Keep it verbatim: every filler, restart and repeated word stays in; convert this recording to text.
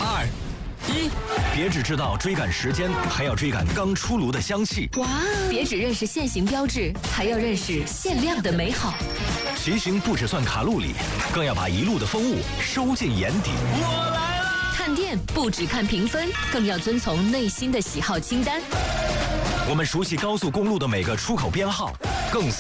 二、一，别只知道追赶时间，还要追赶刚出炉的香气。 哇！别只认识限行标志，还要认识限量的美好。 骑行不只算卡路里，更要把一路的风物收进眼底。 我来了！ 看店不只看评分，更要遵从内心的喜好清单。 我们熟悉高速公路的每个出口编号，更